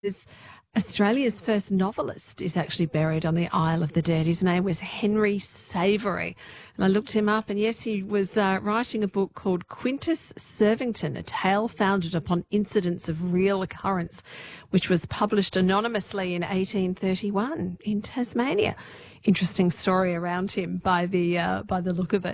This Australia's first novelist is actually buried on the Isle of the Dead. His name was Henry Savery. And I looked him up, and yes, he was writing a book called Quintus Servington, a tale founded upon incidents of real occurrence, which was published anonymously in 1831 in Tasmania. Interesting story around him by the look of it.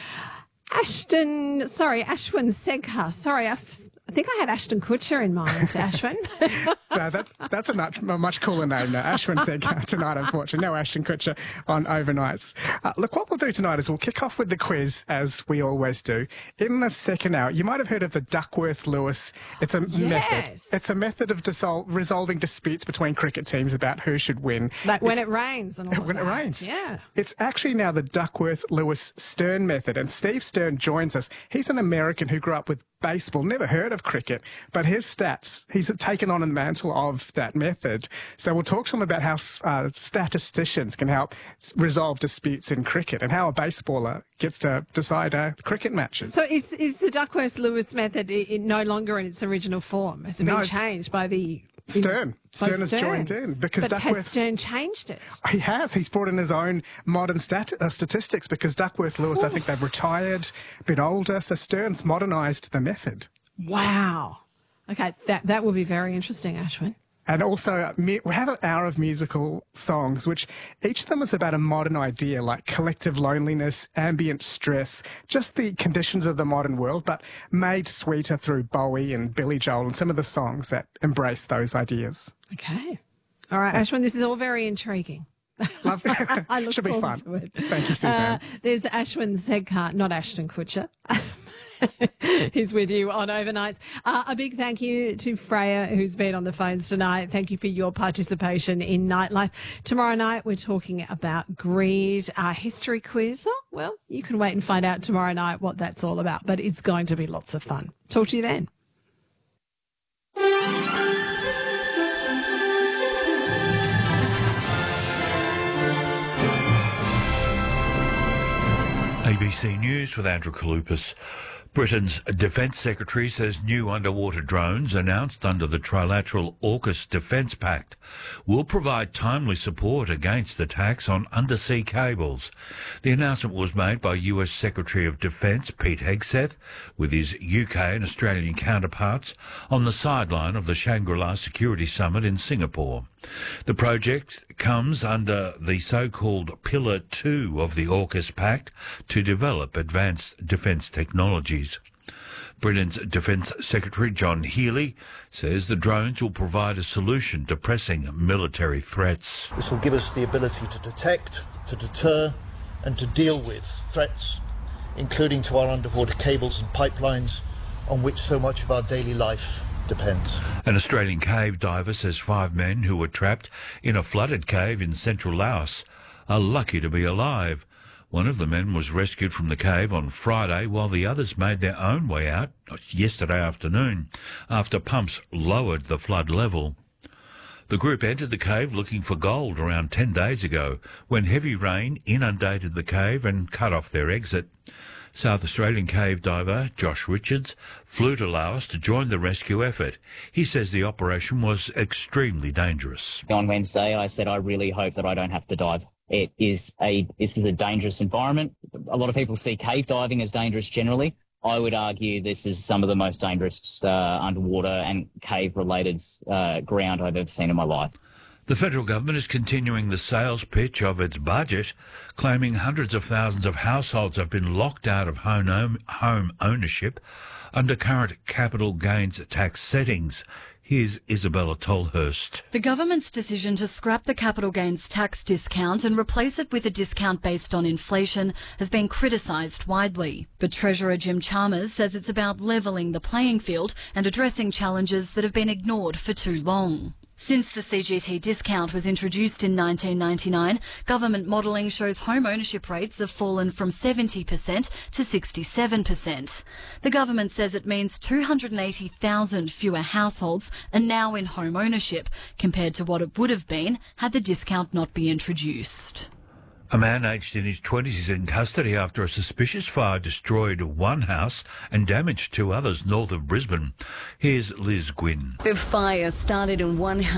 Ashwin Seghar. Sorry, I think I had Ashton Kutcher in mind, Ashwin. No, that's a much cooler name now. Ashwin Seghar tonight, unfortunately. No Ashton Kutcher on overnights. Look, what we'll do tonight is we'll kick off with the quiz, as we always do. In the second hour, you might have heard of the Duckworth-Lewis. It's a method. It's a method of resolving disputes between cricket teams about who should win. Like when it rains and all When it rains. Yeah. It's actually now the Duckworth-Lewis-Stern method, and Steve Stern joins us. He's an American who grew up with baseball, never heard of cricket, but his stats, he's taken on the mantle of that method. So we'll talk to him about how statisticians can help resolve disputes in cricket and how a baseballer gets to decide cricket matches. So is the Duckworth-Lewis method no longer in its original form? Has it been changed by the... Stern has joined in because has Stern changed it? He has. He's brought in his own modern statistics because Duckworth-Lewis, I think they've retired, a bit older, so Stern's modernised the method. Wow. Okay, that will be very interesting, Ashwin. And also, we have an hour of musical songs, which each of them is about a modern idea, like collective loneliness, ambient stress, just the conditions of the modern world, but made sweeter through Bowie and Billy Joel and some of the songs that embrace those ideas. Okay. All right, Ashwin, this is all very intriguing. Love it. I look Should be forward fun. to it. Thank you, Suzanne. There's Ashwin Seghar, not Ashton Kutcher. He's with you on Overnights. A big thank you to Freya, who's been on the phones tonight. Thank you for your participation in Nightlife. Tomorrow night, we're talking about greed. Our history quiz. Oh, well, you can wait and find out tomorrow night what that's all about, but it's going to be lots of fun. Talk to you then. ABC News with Andrew Kalupas. Britain's Defence Secretary says new underwater drones announced under the Trilateral AUKUS Defence Pact will provide timely support against attacks on undersea cables. The announcement was made by US Secretary of Defence Pete Hegseth with his UK and Australian counterparts on the sideline of the Shangri-La Security Summit in Singapore. The project comes under the so-called Pillar 2 of the AUKUS Pact to develop advanced defence technologies. Britain's Defence Secretary John Healey says the drones will provide a solution to pressing military threats. This will give us the ability to detect, to deter and to deal with threats, including to our underwater cables and pipelines on which so much of our daily life depends. An Australian cave diver says 5 men who were trapped in a flooded cave in central Laos are lucky to be alive. One of the men was rescued from the cave on Friday, while the others made their own way out yesterday afternoon after pumps lowered the flood level. The group entered the cave looking for gold around 10 days ago when heavy rain inundated the cave and cut off their exit. South Australian cave diver Josh Richards flew to Laos to join the rescue effort. He says the operation was extremely dangerous. On Wednesday, I said I really hope that I don't have to dive. This is a dangerous environment. A lot of people see cave diving as dangerous generally. I would argue this is some of the most dangerous underwater and cave-related ground I've ever seen in my life. The federal government is continuing the sales pitch of its budget, claiming hundreds of thousands of households have been locked out of home ownership under current capital gains tax settings. Here's Isabella Tolhurst. The government's decision to scrap the capital gains tax discount and replace it with a discount based on inflation has been criticised widely. But Treasurer Jim Chalmers says it's about levelling the playing field and addressing challenges that have been ignored for too long. Since the CGT discount was introduced in 1999, government modelling shows home ownership rates have fallen from 70% to 67%. The government says it means 280,000 fewer households are now in home ownership compared to what it would have been had the discount not been introduced. A man aged in his 20s is in custody after a suspicious fire destroyed one house and damaged 2 others north of Brisbane. Here's Liz Gwynn. The fire started in one house